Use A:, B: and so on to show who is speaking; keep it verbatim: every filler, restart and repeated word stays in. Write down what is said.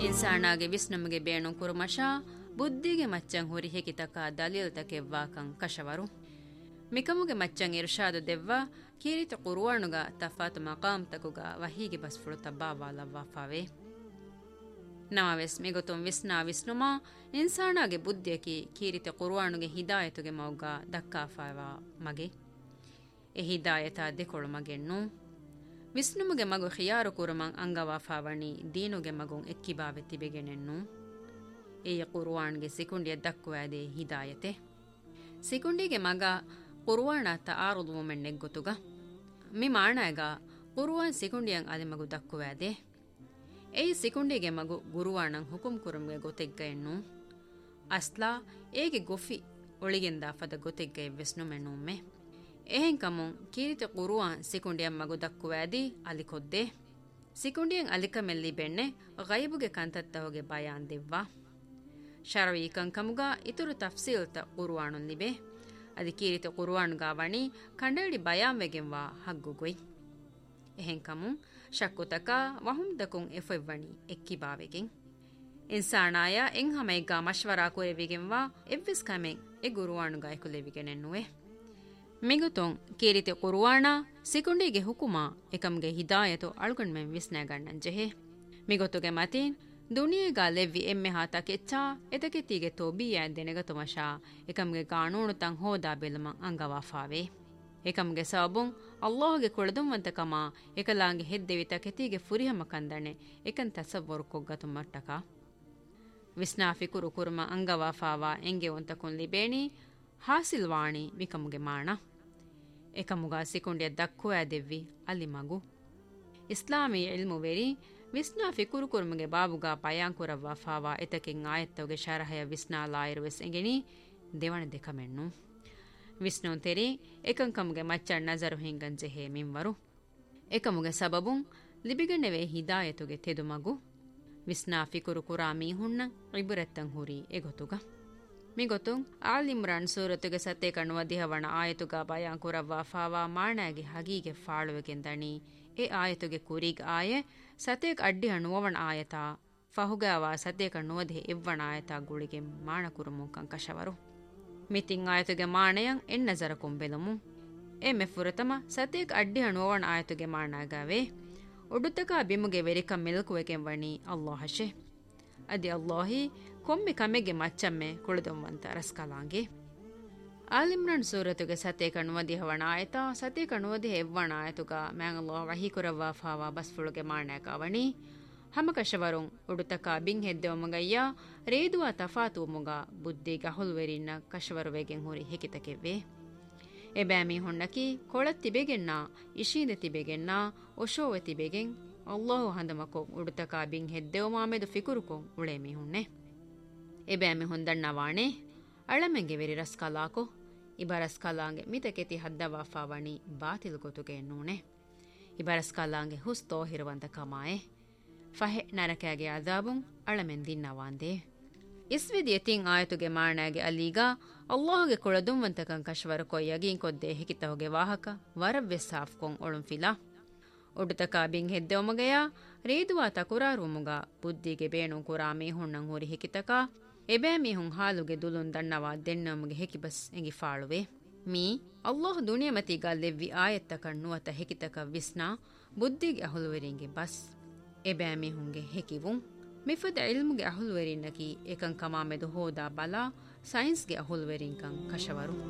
A: ಇನ್ಸಾನಾಗೆ ವಿಸ್ನಮಗೆ ಬೇಣು ಕುರುಮಶ ಬುದ್ಧಿಗೆ ಮಚ್ಚಂ ಹುರಿ ಹೆಕಿತಕ ದಲೀಲ್ ತಕೆವ್ವಾಕಂ ಕಶವರು ಮಿಕಮುಗೆ ಮಚ್ಚಂ ಇರ್ಷಾದು ದೆವ್ವ ಕೀರಿತ ಕುರುವಾಣುಗ ತಫಾತು ಮಕಾಮ್ ತಕುಗ ವಹೀಗೆ ಬಸ್ಫುಳು ತಬ್ಬಾವಾಲವ್ವಾಫಾವೆ ನಮವೆಸ್ ಮಿಗೊತುಂ ವಿಸ್ನಾ ವಿಸ್ನುಮಾ ಇನ್ಸಾನಾಗೆ ಬುದ್ಧಿಯಕಿ ಕೀರಿತ ಕುರುವಾಣುಗೆ ಹಿದಾಯತುಗೆ ಮೌಗ ದಕ್ಕಾಫಾವಾ ಮಗೆ ಎ ಹಿದಾಯತ ದೆಕೊಳು ಮಗೆಣ್ಣು ವಿಸ್ನುಮುಗೆ ಮಗು ಖಿಯಾರು ಕುರುಮಂ ಅಂಗವಾಫಾವಣಿ ದೀನುಗೆ ಮಗುಂ ಎಕ್ಕಿಬಾವೆ ತಿಬೆಗೆನೆನ್ನು ಏಯ ಕುರುವಾಣ್ಗೆ ಸಿಕುಂಡಿಯ ದಕ್ಕುವಾದೆ ಹಿದಾಯತೆ ಸಿಕುಂಡಿಗೆ ಮಗ ಕುರುವಾಣ ತಾರುದು ಮೆಣ್ಣೆಗ್ಗೊತುಗ ಮಿ ಮಾಣಾಗ ಕುರುವಾನ್ ಸಿಕುಂಡಿಯಂ ಅದೆ ಮಗು ದಕ್ಕುವಾದೆ ಏಯ್ ಸಿಕುಂಡಿಗೆ ಮಗು ಗುರುವಾಣಂ ಹುಕುಂ ಕುರುಮ್ಗೆ ಗೊತೆಗ್ಗ ಎನ್ನು ಅಸ್ಲಾ ಏಗೆ ಗೊಫಿ ಒಳಿಗೆಂದ ಫದ ಗೊತೆಗ್ಗ ಎವ್ವೆಸ್ನು ಮೆಣ್ಣುಮ್ಮೆ ಎಹೆಂ ಕಮುಂ ಕೀರಿತ ಕುರುವಾನ್ ಸಿಕುಂಡಿಯಂ ಮಗು ದಕ್ಕುವಾದಿ ಅಲಿಕೊದ್ದೆ ಸಿಕುಂಡಿಯಂ ಅಲಿಕಮೆಲ್ಲಿ ಬೆಣ್ಣೆ ಗೈಬುಗೆ ಕಂತತ್ತ ಹೋಗೆ ಬಯಾನ್ ದೆವ್ವಾ ಶರವಿ ಕಂಕಮುಗ ಇತುರು ತಫ್ಸೀಲ್ತ ಕುರುವಾಣುನ್ ಲಿಬೆ ಅದಿ ಕೀರಿತ ಕುರುವಾಣುಗಾ ವಣಿ ಕಂಡೇಡಿ ಬಯಾನ್ವೆಗೆಂವಾ ಹಗ್ಗುಗೊಯ್ ಎಹೆಂ ಕಮುಂ ಶಕ್ಕುತಕ ವಹುಂದಕುಂ ಎಫೆವ್ವಣಿ ಎಕ್ಕಿಬಾವೆಗೆಂ ಇನ್ಸಾನಾಯ ಎಂ ಹಮೈಗಾ ಮಶ್ವರಾ ಕುರೆವಿಗೆಂವಾ ಎವ್ವಿಸ್ ಕಮೆಂ ಎ ಗುರುವಾಣುಗಾ ಎಕುಲೆವಿಗೆನೆನ್ನುವೆ ಮಿಗುತೊಂ ಕೀರಿತ ಕುರುವಾಣ ಸಿಕುಂಡಿಗೆ ಹುಕುಮಾ ಎಕಮ್ಗೆ ಹಿದಾಯತು ಅಳುಗಣ್ಮೆಂ ವಿಸ್ನಾಗಣ್ಣನ್ ಜೆಹೆ ಮಿಗೊತುಗೆ ಮತೀನ್ ದುನಿಯೆಗಾ ಲೆವ್ವಿ ಎಮ್ಮೆ ಹಾತ ಕೆಚ್ಚಾ ಎತಕೆತ್ತಿಗೆ ತೋಬಿಯಾ ದೆನೆಗತುಮಶಾ ಎಕಮ್ಗೆ ಕಾನೂನು ತಂ ಹೋದಾ ಬೆಲಮಂ ಅಂಗವಾಫಾವೆ ಎಕಮ್ಗೆ ಸಬುಂ ಅಲ್ಲಾಹ್ಗೆ ಕೊಳದುಂವಂತಕಮ ಎಕಲಾಂಗೆ ಹೆದ್ದೆವಿ ತಕೆತಿಗೆ ಫುರಿಹಮ ಕಂದಣೆ ಎಕನ್ ತಸವ್ವರು ಕೊಗ್ಗತು ಮಟ್ಟಕ ವಿಸ್ನಾಫಿ ಕುರು ಕುರುಮ ಅಂಗವಾಫಾವಾ ಎಂಗೆ ಒಂತಕುನ್ ಲಿಬೇಣಿ ಹಾಸಿಲ್ ವಾಣಿ ವಿಕಮುಗೆ ಮಾಣ ಎಕಮುಗಾ ಸಿಕುಂಡಿಯ ದಕ್ಕುವಾ ದೆವ್ವಿ ಅಲ್ಲಿ ಮಗು ಇಸ್ಲಾಮಿ ಇಲ್ಮು ವೆರಿ ವಿಸ್ನಾ ಫಿಕುರು ಕುರುಮಗೆ ಬಾಬುಗಾ ಪಯಾಂಕುರವ್ವಾ ಫಾವಾ ಎತಕೆಂ ಆಯತ್ತವಗೆ ಶರಹಯ ವಿಸ್ನಾ ಲಾಯಿರುವೆಸ್ ಎಂಗೆನಿ ದೇವಣ ದೆಕಮೆಣ್ಣು ವಿಸ್ನುನ್ ತೆರಿ ಎಕಂಕಮುಗೆ ಮಚ್ಚಣ್ ನಜರು ಹಿಂಗನ್ ಜೆಹೆ ಮಿಂವರು ಎಕಮುಗೆ ಸಬಬುಂ ಲಿಬಿಗಣ್ಣೆವೆ ಹಿದಾಯತುಗೆ ತೆದು ಮಗು ವಿಸ್ನಾ ಫಿಕುರು ಕುರಾ ಮೀಹುಣ್ಣ ಇಬುರೆತ್ತಂ ಹುರಿ ಎಗೊತುಗ ಮಿಗೊತುಂ ಆಲ್ ಇಮ್ರಾನ್ ಸೂರತುಗೆ ಸತ್ತೆ ಕಣ್ಣುವ ದಿಹವಣ ಆಯತುಗಾ ಪಯಾಂಕುರವ್ವಾ ಫಾವಾ ಮಾಣಾಗಿ ಹಗೀಗೆ ಫಾಳುವೆಗೆಂದಣಿ ಎ ಆಯತುಗೆ ಕುರಿಗ್ ಆಯೆ ಸತೇಕ್ ಅಡ್ಡಿ ಹಣ್ಣುವವಣ ಆಯತಾ ಫಹುಗಾವಾ ಸತೇಕ ನುವದೆ ಇವ್ವಣ ಆಯತಾ ಗುಳಿಗೆ ಮಾಣ ಕುರುಮು ಕಂಕಶವರು ಮಿತಿಂ ಆಯತುಗೆ ಮಾಣಯಂ ಎನ್ ನಜರ ಕೊಂಬೆಲಮು ಎ ಮೆಫುರತಮ ಸತೇಕ್ ಅಡ್ಡಿ ಹಣ್ಣುವವಣ ಆಯತುಗೆ ಮಾಣಾಗಾವೆ ಒಡುತಕ ಬಿಮುಗೆ ವೆರಿಕಂ ಮಿಲ್ಕುವೆಗೆಂ ವಣಿ ಅಲ್ಲಾಹಶೆ ಅದಿ ಅಲ್ಲಾಹಿ ಕೊಮ್ಮೆ ಕಮೆಗೆ ಮಚ್ಚಮ್ಮೆ ಕುಳಿದೊಂವಂತ ರಸ್ಕಲಾಂಗೆ ಆಲಿಮ್ರಾನ್ ಸೂರತುಗೆ ಸತೆ ಕಣುವದಿ ಹವಣ ಆಯತಾ ಸತೆ ಕಣುವದಿ ಹೆವ್ವಣ ಆಯತುಗ ಮ್ಯಾಂಗಲ್ಲೋ ವಹಿ ಕುರವ್ವಾ ಫಾವಾ ಬಸ್ಫುಳುಗೆ ಮಾಣಾಕ ಅವಣಿ ಹಮಕಶವರುಂ ಉಡುತಕ ಬಿಂಗ್ ಹೆದ್ದೆವಮಗಯ್ಯ ರೇದುವ ತಫಾತು ಮುಗ ಬುದ್ಧಿಗ ಹುಲ್ವೆರಿನ್ನ ಕಶವರುವೆಗೆಂ ಹುರಿ ಹೆಕಿತಕೆವ್ವೆ ಎಬ್ಯಾಮಿ ಹುಣ್ಣಕಿ ಕೊಳತ್ತಿಬೆಗೆನ್ನ ಇಶೀದೆ ತಿಬೆಗೆನ್ನ ಒಶೋವೆ ತಿಬೆಗೆಂ ಅಲ್ಲಾಹು ಹಂದಮಕೊ ಉಡುತಕ ಬಿಂಗ್ ಹೆದ್ದೆವ ಮಾಮೆದು ಫಿಕುರುಕೊಂ ಉಳೇಮಿ ಹುಣ್ಣೆ ಎಬ್ಯಾಮಿ ಹೊಂದಣ್ಣ ವಾಣೆ ಅಳಮೆಂಗೆ ವೆರಿ ರಸ್ಕಲಾಕೊ ಇಬರಸ್ಕಲಾಂಗೆ ಮಿತಕೆತಿ ಹದ್ದವಾಫಾವಣಿ ಬಾತಿಲ್ ಗೊತುಗೆ ಎನ್ನೂಣೆ ಇಬರಸ್ಕಲಾಂಗೆ ಹುಸ್ತೋ ಹಿರುವಂತ ಕಮಾಯೆ ಫಹೆ ನರಕಾಗೆ ಅದಾಬುಂ ಅಳಮೆನ್ ದಿನ್ನವಾಂದೆ ಇಸ್ವಿದ್ ಯತಿಂ ಆಯತುಗೆ ಮಾಣಾಗೆ ಅಲೀಗ ಅಲ್ಲಾಹಗೆ ಕೊಳದುಂವಂತಕಂ ಕಶ್ವರ ಕೊಯ್ಯಗಿಂ ಕೊದ್ದೆ ಹಿಕಿತಹುಗೆ ವಾಹಕ ವರವ್ವೆ ಸಾಫ್ಕೊಂ ಒಳುಂ ಫಿಲಾ ಒಡುತಕ ಬಿಂಗ್ ಹೆದ್ದೆವಮಗೆಯ ರೇದುವ ತಕುರಾರುಮುಗ ಬುದ್ಧಿಗೆ ಬೇಣು ಕುರಾಮಿ ಹುಣ್ಣಂ ಹುರಿ ಹಿಕಿತಕ ಎಬೇ ಮೀಹುಂ ಹಾಲುಗೆ ದುಲುನ್ ದಣ್ಣವಾ ದೆನ್ನಮುಗೆ ಹೆಕಿಬಸ್ ಎಂಗಿ ಫಾಳುವೆ ಮೀ ಅಲ್ಲಾಹ್ ದುನಿಯಮತಿಗ ಲೆವ್ವಿ ಆಯತ್ತ ಕಣ್ಣುವತ ಹೆಕಿತಕ ವಿಸ್ನಾ ಬುದ್ಧಿಗೆ ಅಹುಲುವೆರಿಂಗೆ ಬಸ್ ಎಬೇ ಮೀಹುಂಗೆ ಹೆಕಿವುಂ ಮಿಫದ ಇಲ್ಮುಗೆ ಅಹುಲುವೆರಿನ್ನಕಿ ಏಕಂ ಕಮಾಮೆದು ಹೋದಾ ಬಲಾ ಸೈನ್ಸ್ಗೆ ಅಹುಲುವೆರಿಂಕಂ ಕಶವರು